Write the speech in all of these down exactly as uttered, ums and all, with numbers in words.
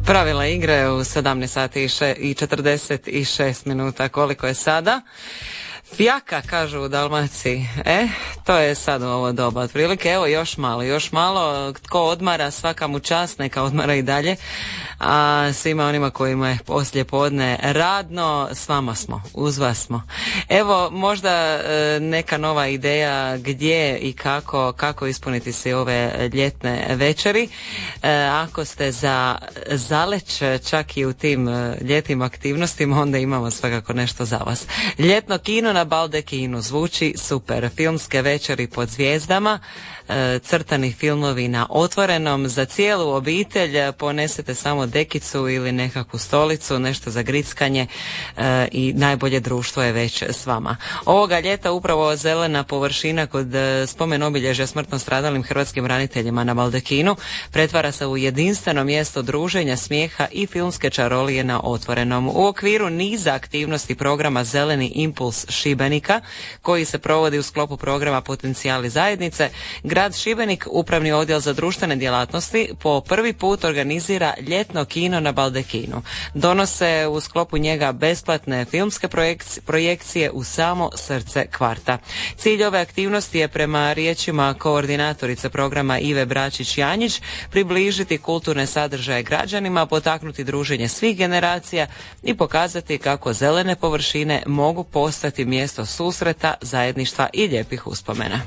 Pravila igre u sedamnaest sati i četrdeset šest minuta. Koliko je sada? Fjaka, kažu u Dalmaciji. E, to je sad u ovo doba otprilike. Evo još malo, još malo. Tko odmara, svaka mu čast, neka odmara i dalje. A svima onima kojima je poslije podne radno, s vama smo, uz vas smo. Evo, možda e, neka nova ideja gdje i kako, kako ispuniti se ove ljetne večeri. E, ako ste za zaleć čak i u tim e, ljetnim aktivnostima, onda imamo svakako nešto za vas. Ljetno kino na Baldekinu zvuči super. Filmske večeri pod zvijezdama, e, crtani filmovi na otvorenom za cijelu obitelj. Ponesete samo dekicu ili nekakvu stolicu, nešto za grickanje e, i najbolje društvo je već s vama. Ovoga ljeta upravo zelena površina kod e, spomen obilježja smrtno stradalim hrvatskim braniteljima na Baldekinu pretvara se u jedinstveno mjesto druženja, smijeha i filmske čarolije na otvorenom. U okviru niza aktivnosti programa Zeleni impuls Šibenika, koji se provodi u sklopu programa Potencijali zajednice, grad Šibenik, upravni odjel za društvene djelatnosti, po prvi put organizira ljetno kino na Baldekinu. Donose u sklopu njega besplatne filmske projekcije u samo srce kvarta. Cilj ove aktivnosti je, prema riječima koordinatorice programa Ive Bračić-Janjić, približiti kulturne sadržaje građanima, potaknuti druženje svih generacija i pokazati kako zelene površine mogu postati mjesto susreta, zajedništva i lijepih uspomena.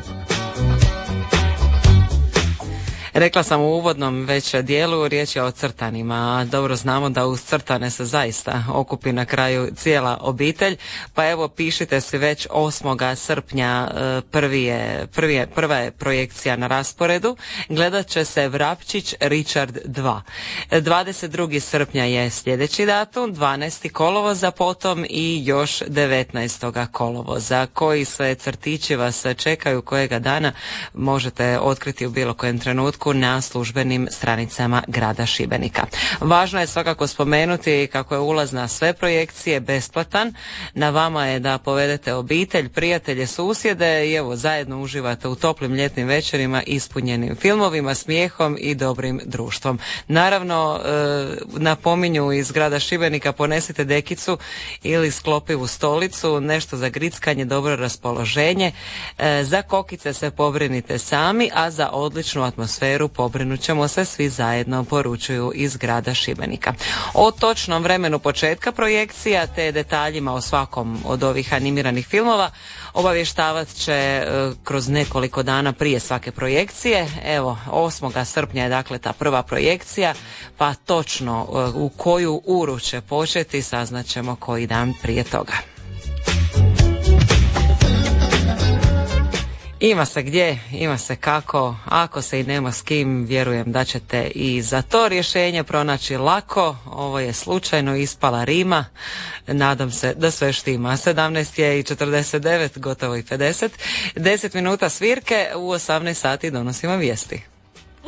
Rekla sam u uvodnom već dijelu, riječ je o crtanima. Dobro znamo da uz crtane se zaista okupi na kraju cijela obitelj, pa evo pišite si već osmog srpnja prvi je, prvi je, prva je projekcija na rasporedu. Gledat će se Vrapčić Richard dva. dvadeset drugog srpnja je sljedeći datum, dvanaestog kolovoza potom i još devetnaestog kolovoza. Koji sve crtići vas čekaju, kojega dana možete otkriti u bilo kojem trenutku na službenim stranicama grada Šibenika. Važno je svakako spomenuti kako je ulaz na sve projekcije besplatan. Na vama je da povedete obitelj, prijatelje, susjede i evo zajedno uživate u toplim ljetnim večerima ispunjenim filmovima, smijehom i dobrim društvom. Naravno, e, napominju iz grada Šibenika, ponesite dekicu ili sklopivu stolicu, nešto za grickanje, dobro raspoloženje. E, za kokice se pobrinite sami, a za odličnu atmosferu pobrinut ćemo se svi zajedno, poručuju iz grada Šibenika. O točnom vremenu početka projekcija te detaljima o svakom od ovih animiranih filmova obavještavat će e, kroz nekoliko dana prije svake projekcije. Evo, osmog srpnja je dakle ta prva projekcija, pa točno e, u koju uru će početi saznaćemo koji dan prije toga. Ima se gdje, ima se kako, ako se i nema s kim, vjerujem da ćete i za to rješenje pronaći lako. Ovo je slučajno ispala rima, nadam se da sve štima. sedamnaest je i četrdeset devet, gotovo i pedeset, deset minuta svirke, u osamnaest sati donosimo vijesti.